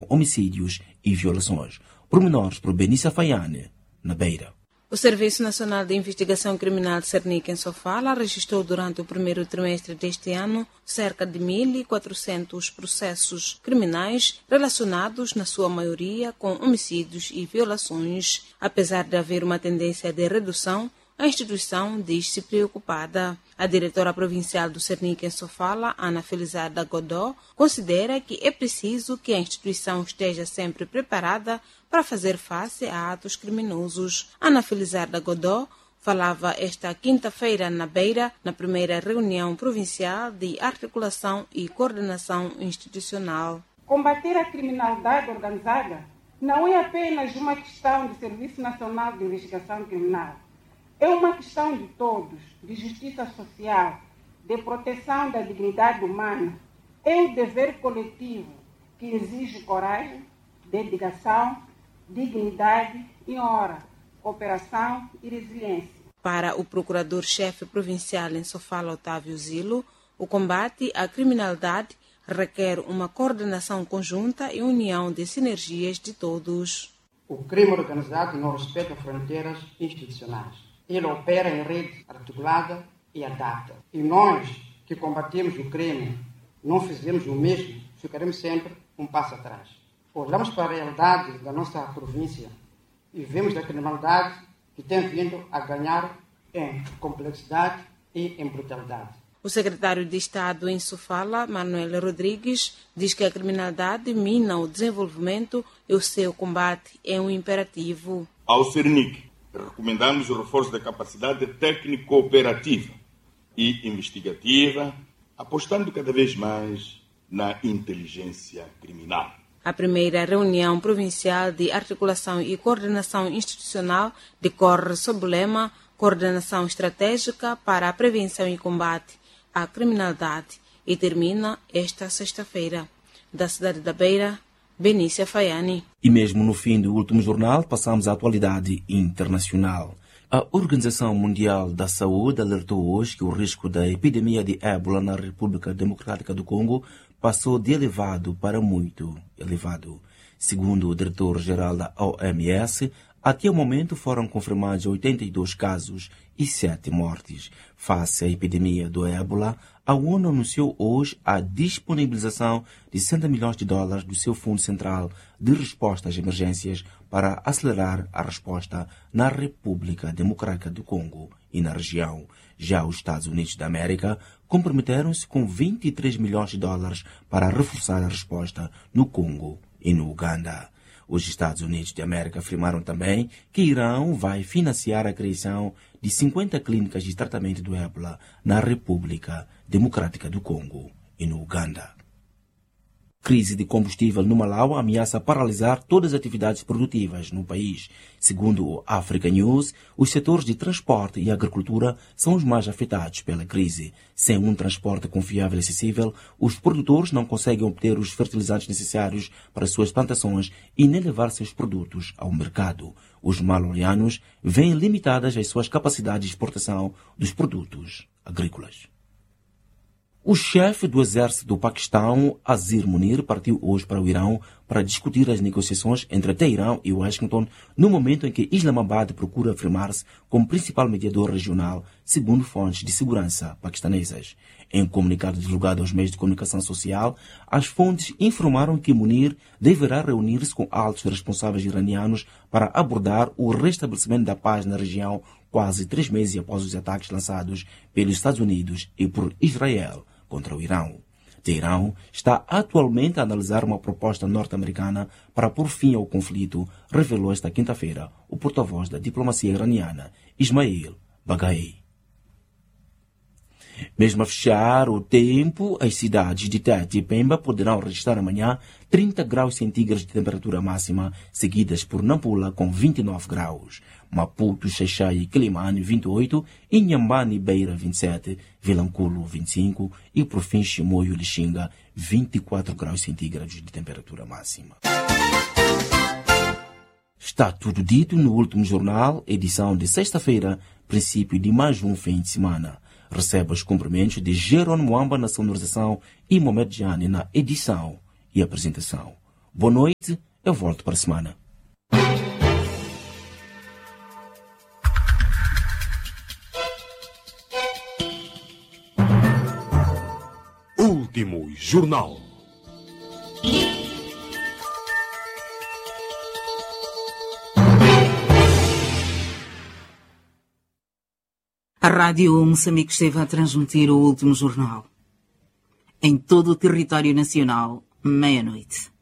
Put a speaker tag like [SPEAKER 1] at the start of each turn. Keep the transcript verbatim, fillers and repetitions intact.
[SPEAKER 1] homicídios e violações. Pormenores por Benícia Faiane, na Beira.
[SPEAKER 2] O Serviço Nacional de Investigação Criminal de Cernic, em Sofala, registrou durante o primeiro trimestre deste ano cerca de mil e quatrocentos processos criminais relacionados, na sua maioria, com homicídios e violações. Apesar de haver uma tendência de redução, a instituição diz-se preocupada. A diretora provincial do Cernic, em Sofala, Ana Felizarda Godó, considera que é preciso que a instituição esteja sempre preparada para fazer face a atos criminosos. Ana Felizarda Godó falava esta quinta-feira na Beira, na primeira reunião provincial de articulação e coordenação institucional.
[SPEAKER 3] Combater a criminalidade organizada não é apenas uma questão do Serviço Nacional de Investigação Criminal. É uma questão de todos, de justiça social, de proteção da dignidade humana. É um dever coletivo que exige coragem, dedicação, dignidade e honra, cooperação e resiliência.
[SPEAKER 2] Para o procurador-chefe provincial em Sofala, Otávio Zilo, o combate à criminalidade requer uma coordenação conjunta e união de sinergias de todos.
[SPEAKER 4] O crime organizado não respeita fronteiras institucionais. Ele opera em rede articulada e adapta. E nós, que combatemos o crime, não fizemos o mesmo, ficaremos sempre um passo atrás. Olhamos para a realidade da nossa província e vemos a criminalidade que tem vindo a ganhar em complexidade e em brutalidade.
[SPEAKER 2] O secretário de Estado em Sofala, Manuel Rodrigues, diz que a criminalidade mina o desenvolvimento e o seu combate é um imperativo.
[SPEAKER 5] Ao Cernic, recomendamos o reforço da capacidade técnico-operativa e investigativa, apostando cada vez mais na inteligência criminal.
[SPEAKER 2] A primeira reunião provincial de articulação e coordenação institucional decorre sob o lema Coordenação Estratégica para a Prevenção e Combate à Criminalidade e termina esta sexta-feira. Da cidade da Beira, Benícia Faiane.
[SPEAKER 1] E mesmo no fim do último jornal, passamos à atualidade internacional. A Organização Mundial da Saúde alertou hoje que o risco da epidemia de ébola na República Democrática do Congo passou de elevado para muito elevado. Segundo o diretor-geral da O M S, até o momento foram confirmados oitenta e dois casos e sete mortes. Face à epidemia do ébola, a ONU anunciou hoje a disponibilização de sessenta milhões de dólares do seu Fundo Central de Resposta às Emergências para acelerar a resposta na República Democrática do Congo e na região. Já os Estados Unidos da América comprometeram-se com vinte e três milhões de dólares para reforçar a resposta no Congo e no Uganda. Os Estados Unidos de América afirmaram também que Irão vai financiar a criação de cinquenta clínicas de tratamento do ébola na República Democrática do Congo e no Uganda. Crise de combustível no Malau ameaça paralisar todas as atividades produtivas no país. Segundo o Africa News, os setores de transporte e agricultura são os mais afetados pela crise. Sem um transporte confiável e acessível, os produtores não conseguem obter os fertilizantes necessários para suas plantações e nem levar seus produtos ao mercado. Os malauianos veem limitadas as suas capacidades de exportação dos produtos agrícolas. O chefe do exército do Paquistão, Azir Munir, partiu hoje para o Irão para discutir as negociações entre Teherão e Washington no momento em que Islamabad procura afirmar-se como principal mediador regional, segundo fontes de segurança paquistanesas. Em um comunicado divulgado aos meios de comunicação social, as fontes informaram que Munir deverá reunir-se com altos responsáveis iranianos para abordar o restabelecimento da paz na região quase três meses após os ataques lançados pelos Estados Unidos e por Israel contra o Irão. Teherão está atualmente a analisar uma proposta norte-americana para pôr fim ao conflito, revelou esta quinta-feira o porta-voz da diplomacia iraniana, Ismail Baghai. Mesmo a fechar o tempo, as cidades de Tete e Pemba poderão registrar amanhã trinta graus centígrados de temperatura máxima, seguidas por Nampula com vinte e nove graus. Maputo, Xaixai e Quelimane, vinte e oito, Inhambane e Beira, vinte e sete, Vilanculo, vinte e cinco e, por fim, Chimoio e Lixinga, vinte e quatro graus centígrados de temperatura máxima. Está tudo dito no último jornal, edição de sexta-feira, princípio de mais um fim de semana. Recebe os cumprimentos de Jerônimo Mwamba na sonorização e Mohamed Jani na edição e apresentação. Boa noite, eu volto para a semana.
[SPEAKER 6] Último Jornal.
[SPEAKER 7] A Rádio Moçambique esteve a transmitir o último jornal. Em todo o território nacional, meia-noite.